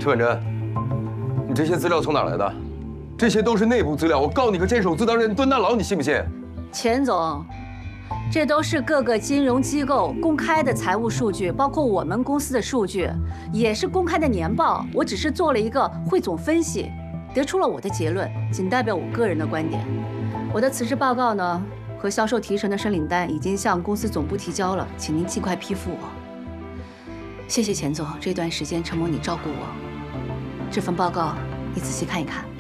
陈婉珍，你这些资料从哪来的？这些都是内部资料，我告你个监守自当，人蹲大牢，你信不信？ 钱总，这都是各个金融机构公开的财务数据，包括我们公司的数据，也是公开的年报。我只是做了一个汇总分析，得出了我的结论，仅代表我个人的观点。我的辞职报告呢，和销售提成的申领单已经向公司总部提交了，请您尽快批复我。谢谢钱总，这段时间承蒙你照顾我。这份报告你仔细看一看。